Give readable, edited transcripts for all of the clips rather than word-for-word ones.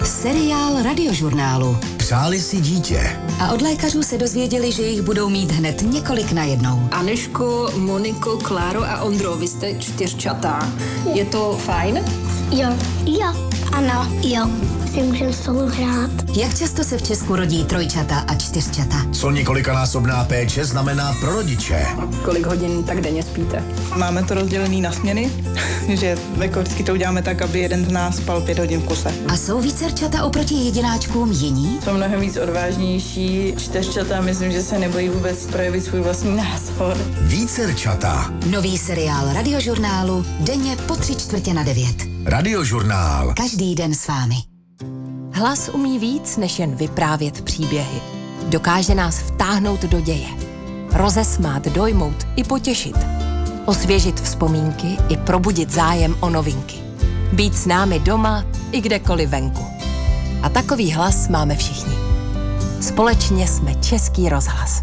Seriál Radiožurnálu. Přáli si dítě. A od lékařů se dozvěděli, že jich budou mít hned několik najednou. Anežko, Moniko, Kláro a Ondro, vy jste čtyřčatá. Je to fajn? Jo. Ano, jo. Si můžeme spolu hrát. Jak často se v Česku rodí trojčata a čtyřčata? Co několikanásobná péče znamená pro rodiče? A kolik hodin tak denně spíte? Máme to rozdělený na směny, že vždycky to uděláme tak, aby jeden z nás spal 5 hodin v kuse. A jsou vícerčata oproti jedináčkům jiní? Jsou mnohem víc odvážnější. Čtyřčata, myslím, že se nebojí vůbec projevit svůj vlastní názor. Vícerčata. Nový seriál Radiožurnálu denně po 8:45. Radiožurnál. Každý den s vámi. Hlas umí víc, než jen vyprávět příběhy. Dokáže nás vtáhnout do děje. Rozesmát, dojmout i potěšit. Osvěžit vzpomínky i probudit zájem o novinky. Být s námi doma i kdekoliv venku. A takový hlas máme všichni. Společně jsme Český rozhlas.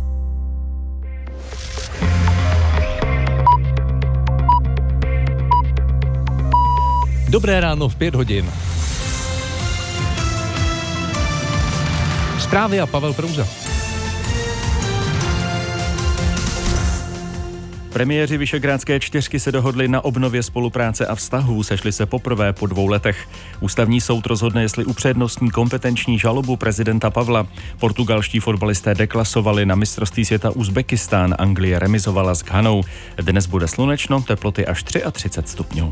Dobré ráno v 5 hodin. Zprávy a Pavel Prouza. Premiéři Visegrádské čtyřky se dohodli na obnově spolupráce a vztahů, sešli se poprvé po 2 letech. Ústavní soud rozhodne, jestli upřednostní kompetenční žalobu prezidenta Pavla. Portugalští fotbalisté deklasovali na mistrovství světa Uzbekistán, Anglie remizovala s Ghanou. Dnes bude slunečno, teploty až 33 stupňů.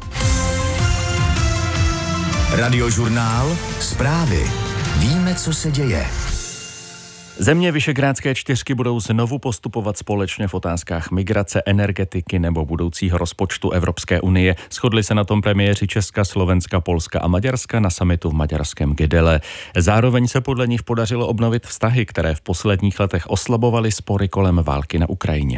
Radiožurnál. Zprávy. Víme, co se děje. Země Visegrádské čtyřky budou znovu postupovat společně v otázkách migrace, energetiky nebo budoucího rozpočtu Evropské unie. Shodli se na tom premiéři Česka, Slovenska, Polska a Maďarska na summitu v maďarském Gdyle. Zároveň se podle nich podařilo obnovit vztahy, které v posledních letech oslabovaly spory kolem války na Ukrajině.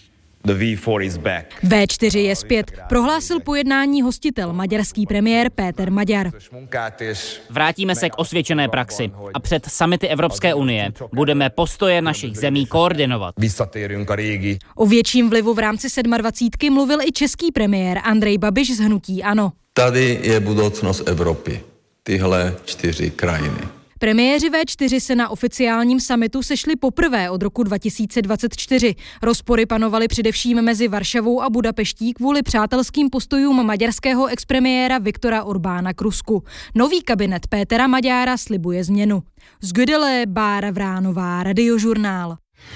V4 je zpět, prohlásil po jednání hostitel, maďarský premiér Péter Magyar. Vrátíme se k osvědčené praxi a před summity Evropské unie budeme postoje našich zemí koordinovat. O větším vlivu v rámci 27 mluvil i český premiér Andrej Babiš z hnutí ANO. Tady je budoucnost Evropy, tyhle 4 krajiny. Premiéři V4 se na oficiálním summitu sešli poprvé od roku 2024. Rozpory panovaly především mezi Varšavou a Budapeští kvůli přátelským postojům maďarského expremiéra Viktora Orbána k Rusku. Nový kabinet Pétera Magyara slibuje změnu. Z Gdyle Bára Vránová, Radiožurnál.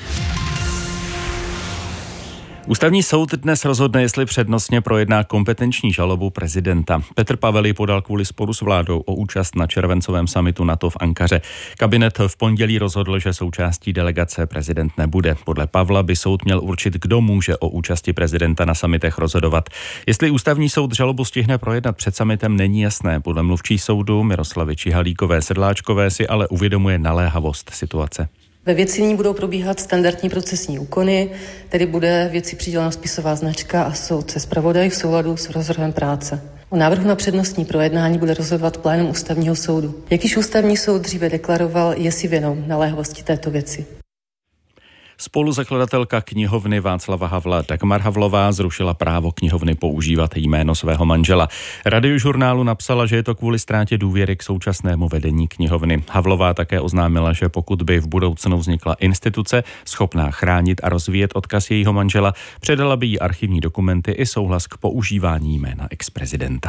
Ústavní soud dnes rozhodne, jestli přednostně projedná kompetenční žalobu prezidenta. Petr Pavel ji podal kvůli sporu s vládou o účast na červencovém summitu NATO v Ankaře. Kabinet v pondělí rozhodl, že součástí delegace prezident nebude. Podle Pavla by soud měl určit, kdo může o účasti prezidenta na summitech rozhodovat. Jestli ústavní soud žalobu stihne projednat před summitem, není jasné. Podle mluvčí soudu Miroslavy Čihalíkové Sedláčkové si ale uvědomuje naléhavost situace. Ve věci nyní budou probíhat standardní procesní úkony, tedy bude věci přidělena spisová značka a soudce zpravodaj v souladu s rozvrhem práce. O návrhu na přednostní projednání bude rozhodovat plénum ústavního soudu. Jak již ústavní soud dříve deklaroval, je si vědom naléhavosti této věci. Spoluzakladatelka knihovny Václava Havla Dagmar Havlová zrušila právo knihovny používat jméno svého manžela. Radiožurnálu napsala, že je to kvůli ztrátě důvěry k současnému vedení knihovny. Havlová také oznámila, že pokud by v budoucnu vznikla instituce schopná chránit a rozvíjet odkaz jejího manžela, předala by jí archivní dokumenty i souhlas k používání jména exprezidenta.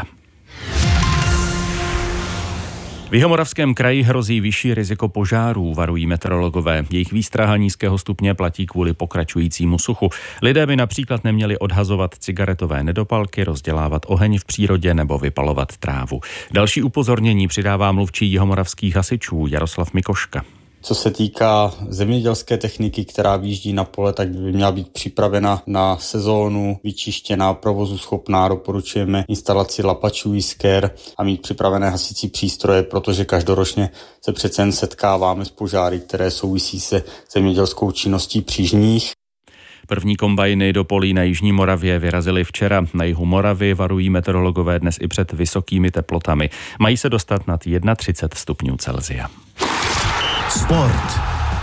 V Jihomoravském kraji hrozí vyšší riziko požárů, varují meteorologové. Jejich výstraha nízkého stupně platí kvůli pokračujícímu suchu. Lidé by například neměli odhazovat cigaretové nedopalky, rozdělávat oheň v přírodě nebo vypalovat trávu. Další upozornění přidává mluvčí jihomoravských hasičů Jaroslav Mikoška. Co se týká zemědělské techniky, která vyjíždí na pole, tak by měla být připravena na sezónu, vyčištěná, provozu schopná. Doporučujeme instalaci lapačů Jisker a mít připravené hasicí přístroje, protože každoročně se přece jen setkáváme s požáry, které souvisí se zemědělskou činností přížních. První kombajny do polí na jižní Moravě vyrazily včera. Na jihu Moravy varují meteorologové dnes i před vysokými teplotami. Mají se dostat nad 31 stupňů Celsia. Sport.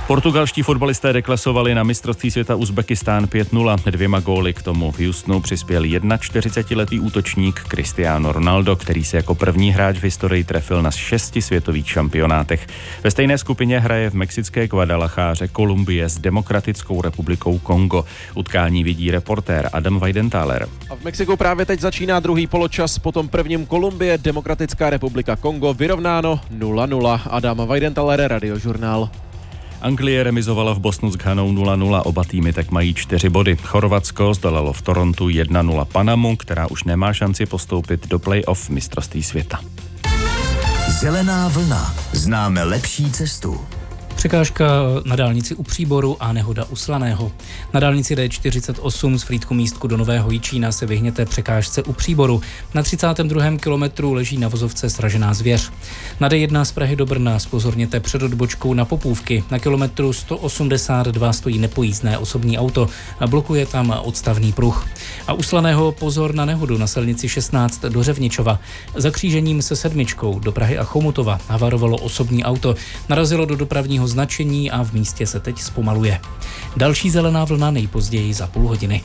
Portugalští fotbalisté deklasovali na mistrovství světa Uzbekistán 5-0. 2 góly k tomu v Houstonu přispěl 41letý útočník Cristiano Ronaldo, který se jako první hráč v historii trefil na 6 světových šampionátech. Ve stejné skupině hraje v mexické Guadalajáře Kolumbie s Demokratickou republikou Kongo. Utkání vidí reportér Adam Weidenthaler. A v Mexiku právě teď začíná druhý poločas, po tom prvním Kolumbie, Demokratická republika Kongo vyrovnáno 0-0. Adam Weidenthaler, Radiožurnál. Anglie remizovala v Bostonu s Ghanou 0-0, oba týmy tak mají 4 body. Chorvatsko zdolalo v Torontu 1-0 Panamu, která už nemá šanci postoupit do play-off mistrovství světa. Zelená vlna. Známe lepší cestu. Překážka na dálnici u Příboru a nehoda u Slaného. Na dálnici D48 z Frýdku-Místku do Nového Jičína se vyhněte překážce u Příboru. Na 32. kilometru leží na vozovce sražená zvěř. Na D1 z Prahy do Brna zpozorněte před odbočkou na Popůvky. Na kilometru 182 stojí nepojízdné osobní auto a blokuje tam odstavný pruh. A u Slaného pozor na nehodu na silnici 16 do Řevničova. Za křížením se 7 do Prahy a Chomutova havarovalo osobní auto. Narazilo do dopravního značení a v místě se teď zpomaluje. Další zelená vlna nejpozději za půl hodiny.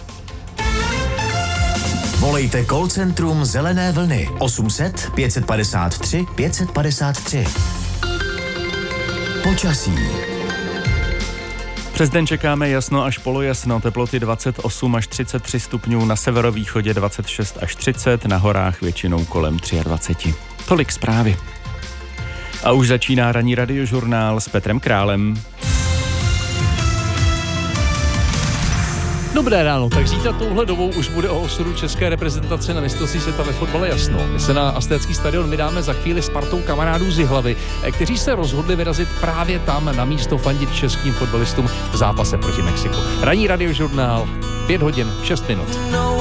Volejte call centrum Zelené vlny 800 553 553. Počasí. Přes den čekáme jasno až polojasno, teploty 28 až 33 stupňů, na severovýchodě 26 až 30, na horách většinou kolem 23. Tolik zprávy. A už začíná ranní Radiožurnál s Petrem Králem. Dobré ráno, tak zítra touhle dobou už bude o osudu české reprezentace na mistrovství světa ve fotbale jasno. My se na Astecký stadion vydáme za chvíli s partou kamarádů z Jihlavy, kteří se rozhodli vyrazit právě tam na místo fandit českým fotbalistům v zápase proti Mexiku. Ranní Radiožurnál, 5 hodin, 6 minut.